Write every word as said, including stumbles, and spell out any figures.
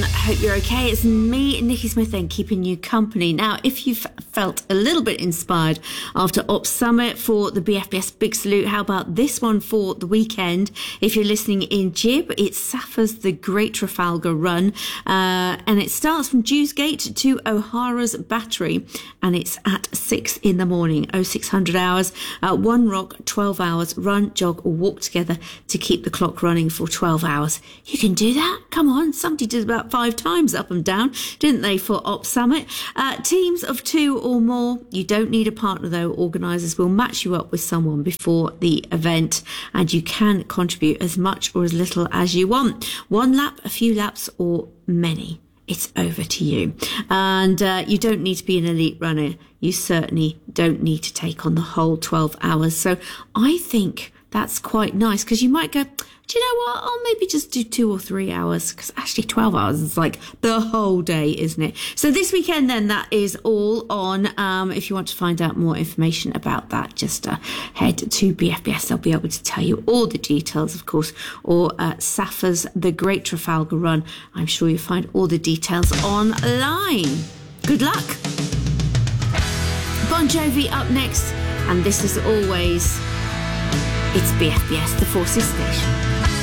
Hope you're okay. It's me, Nikki Smith, then keeping you company. Now, if you've felt a little bit inspired after Ops Summit for the B F B S Big Salute, how about this one for the weekend? If you're listening in Jib, it's Safa's The Great Trafalgar Run, uh, and it starts from Dewsgate to O'Hara's Battery, and it's at six in the morning. oh six hundred hours, uh, one rock, twelve hours, run, jog or walk together to keep the clock running for twelve hours. You can do that. Come on. Somebody did about five times up and down, didn't they, for Ops Summit? Uh, teams of two or more. You don't need a partner, though. Organisers will match you up with someone before the event, and you can contribute as much or as little as you want. One lap, a few laps, or many. It's over to you. And uh, you don't need to be an elite runner. You certainly don't need to take on the whole twelve hours. So I think that's quite nice, because you might go, do you know what, I'll maybe just do two or three hours, because actually twelve hours is like the whole day, isn't it? So this weekend then, that is all on. Um, if you want to find out more information about that, just uh, head to B F B S. They'll be able to tell you all the details, of course, or uh, Safa's The Great Trafalgar Run. I'm sure you'll find all the details online. Good luck. Bon Jovi up next, and this is always, it's B F B S, the Forces Station.